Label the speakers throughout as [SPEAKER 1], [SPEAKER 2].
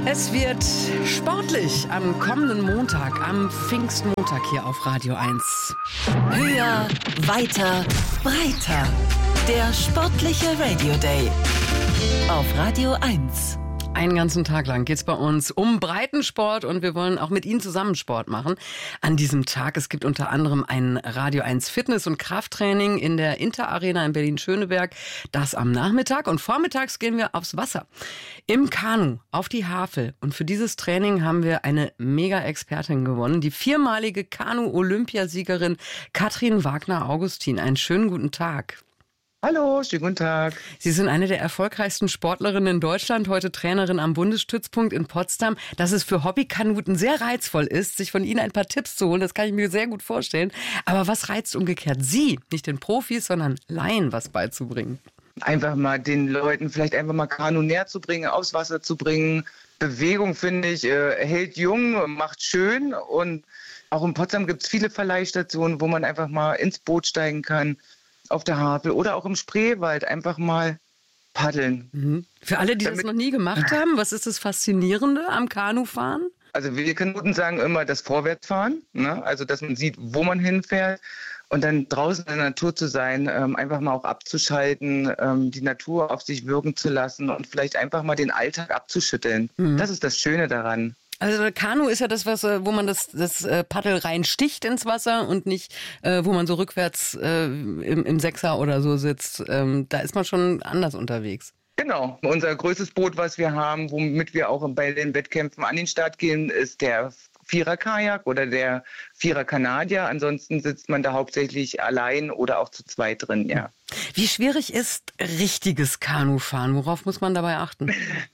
[SPEAKER 1] Es wird sportlich am kommenden Montag, am Pfingstmontag hier auf Radio 1.
[SPEAKER 2] Höher, weiter, breiter. Der sportliche Radio Day auf Radio 1.
[SPEAKER 1] Einen ganzen Tag lang geht's bei uns um Breitensport und wir wollen auch mit Ihnen zusammen Sport machen. An diesem Tag, es gibt unter anderem ein Radio 1 Fitness- und Krafttraining in der Interarena in Berlin-Schöneberg. Das am Nachmittag und vormittags gehen wir aufs Wasser. Im Kanu, auf die Havel. Und für dieses Training haben wir eine Mega-Expertin gewonnen, die viermalige Kanu-Olympiasiegerin Katrin Wagner-Augustin. Einen schönen guten Tag.
[SPEAKER 3] Hallo, schönen guten Tag.
[SPEAKER 1] Sie sind eine der erfolgreichsten Sportlerinnen in Deutschland, heute Trainerin am Bundesstützpunkt in Potsdam. Dass es für Hobbykanuten sehr reizvoll ist, sich von Ihnen ein paar Tipps zu holen, das kann ich mir sehr gut vorstellen. Aber was reizt umgekehrt Sie, nicht den Profis, sondern Laien was beizubringen?
[SPEAKER 3] Einfach mal den Leuten vielleicht einfach mal Kanu näher zu bringen, aufs Wasser zu bringen. Bewegung, finde ich, hält jung, macht schön. Und auch in Potsdam gibt es viele Verleihstationen, wo man einfach mal ins Boot steigen kann. Auf der Havel oder auch im Spreewald einfach mal paddeln.
[SPEAKER 1] Mhm. Für alle, die das noch nie gemacht haben, was ist das Faszinierende am Kanufahren?
[SPEAKER 3] Also wir Kanuten sagen immer das Vorwärtsfahren, ne? Also dass man sieht, wo man hinfährt und dann draußen in der Natur zu sein, einfach mal auch abzuschalten, die Natur auf sich wirken zu lassen und vielleicht einfach mal den Alltag abzuschütteln. Mhm. Das ist das Schöne daran.
[SPEAKER 1] Also Kanu ist ja das, wo man das Paddel reinsticht ins Wasser und nicht, wo man so rückwärts im Sechser oder so sitzt. Da ist man schon anders unterwegs.
[SPEAKER 3] Genau. Unser größtes Boot, was wir haben, womit wir auch bei den Wettkämpfen an den Start gehen, ist der Vierer-Kajak oder der Vierer-Kanadier. Ansonsten sitzt man da hauptsächlich allein oder auch zu zweit drin, ja.
[SPEAKER 1] Wie schwierig ist richtiges Kanufahren? Worauf muss man dabei achten?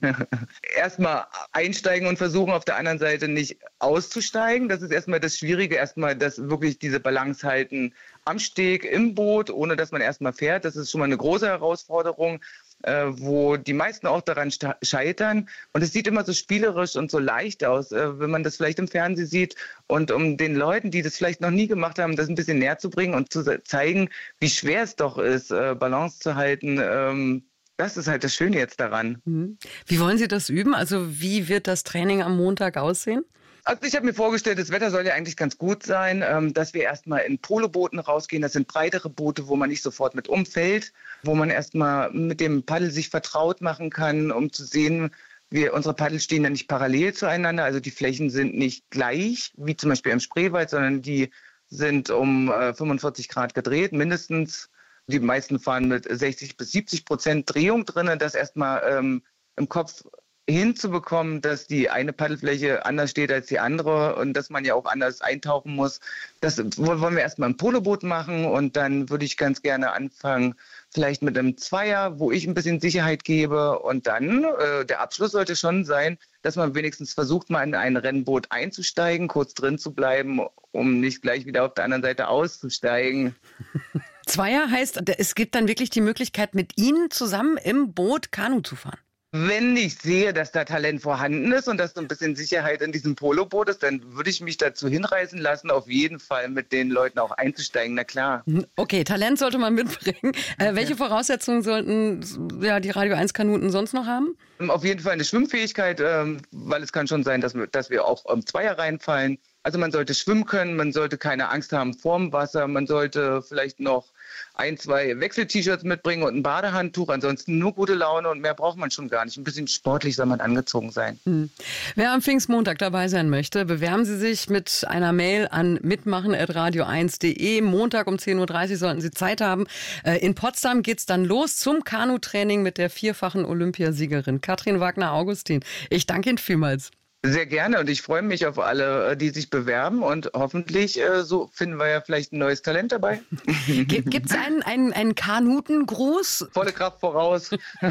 [SPEAKER 3] Erstmal einsteigen und versuchen, auf der anderen Seite nicht auszusteigen. Das ist erstmal das Schwierige. Erstmal wirklich diese Balance halten am Steg, im Boot, ohne dass man erstmal fährt. Das ist schon mal eine große Herausforderung, wo die meisten auch daran scheitern. Und es sieht immer so spielerisch und so leicht aus, wenn man das vielleicht im Fernsehen sieht. Und um den Leuten, die das vielleicht noch nie gemacht haben, das ein bisschen näher zu bringen und zu zeigen, wie schwer es doch ist, Balance zu halten. Das ist halt das Schöne jetzt daran.
[SPEAKER 1] Wie wollen Sie das üben? Also wie wird das Training am Montag aussehen?
[SPEAKER 3] Also ich habe mir vorgestellt, das Wetter soll ja eigentlich ganz gut sein, dass wir erstmal in Polobooten rausgehen. Das sind breitere Boote, wo man nicht sofort mit umfällt, wo man erstmal mit dem Paddel sich vertraut machen kann, um zu sehen, unsere Paddel stehen ja nicht parallel zueinander. Also die Flächen sind nicht gleich, wie zum Beispiel im Spreewald, sondern die sind um 45 Grad gedreht, mindestens. Die meisten fahren mit 60-70% Drehung drin, das erstmal im Kopf hinzubekommen, dass die eine Paddelfläche anders steht als die andere und dass man ja auch anders eintauchen muss. Das wollen wir erstmal im Poloboot machen und dann würde ich ganz gerne anfangen, vielleicht mit einem Zweier, wo ich ein bisschen Sicherheit gebe und dann, der Abschluss sollte schon sein, dass man wenigstens versucht, mal in ein Rennboot einzusteigen, kurz drin zu bleiben, um nicht gleich wieder auf der anderen Seite auszusteigen.
[SPEAKER 1] Zweier heißt, es gibt dann wirklich die Möglichkeit, mit Ihnen zusammen im Boot Kanu zu fahren?
[SPEAKER 3] Wenn ich sehe, dass da Talent vorhanden ist und dass so ein bisschen Sicherheit in diesem Poloboot ist, dann würde ich mich dazu hinreißen lassen, auf jeden Fall mit den Leuten auch einzusteigen, na klar.
[SPEAKER 1] Okay, Talent sollte man mitbringen. Welche Voraussetzungen sollten die Radio 1 Kanuten sonst noch haben?
[SPEAKER 3] Auf jeden Fall eine Schwimmfähigkeit, weil es kann schon sein, dass wir auch im Zweier reinfallen. Also man sollte schwimmen können, man sollte keine Angst haben vorm Wasser, man sollte vielleicht noch 1-2 Wechsel-T-Shirts mitbringen und ein Badehandtuch. Ansonsten nur gute Laune und mehr braucht man schon gar nicht. Ein bisschen sportlich soll man angezogen sein.
[SPEAKER 1] Wer am Pfingstmontag dabei sein möchte, bewerben Sie sich mit einer Mail an mitmachen@radio1.de. Montag um 10.30 Uhr sollten Sie Zeit haben. In Potsdam geht's dann los zum Kanutraining mit der vierfachen Olympiasiegerin Katrin Wagner-Augustin. Ich danke Ihnen vielmals.
[SPEAKER 3] Sehr gerne und ich freue mich auf alle, die sich bewerben und hoffentlich so finden wir ja vielleicht ein neues Talent dabei.
[SPEAKER 1] Gibt es einen Kanutengruß?
[SPEAKER 3] Volle Kraft voraus.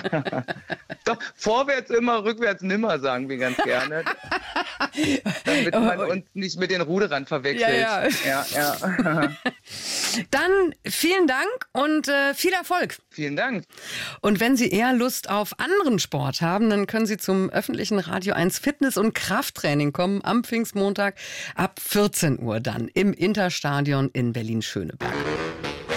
[SPEAKER 3] Doch, vorwärts immer, rückwärts nimmer, sagen wir ganz gerne. Damit man uns nicht mit den Ruderern verwechselt.
[SPEAKER 1] Ja. Dann vielen Dank und viel Erfolg.
[SPEAKER 3] Vielen Dank.
[SPEAKER 1] Und wenn Sie eher Lust auf anderen Sport haben, dann können Sie zum öffentlichen Radio 1 Fitness- und Krafttraining kommen am Pfingstmontag ab 14 Uhr dann im Interstadion in Berlin-Schöneberg.